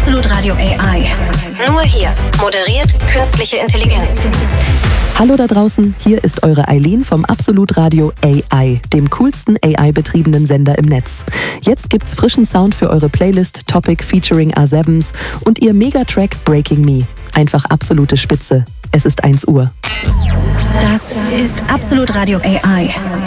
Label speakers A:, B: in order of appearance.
A: Absolut Radio AI. Nur hier moderiert künstliche Intelligenz.
B: Hallo da draußen, hier ist eure Eileen vom Absolut Radio AI, dem coolsten AI-betriebenen Sender im Netz. Jetzt gibt's frischen Sound für eure Playlist Topic featuring A7s und ihr Megatrack Breaking Me. Einfach absolute Spitze. Es ist 1 Uhr.
A: Das ist Absolut Radio AI.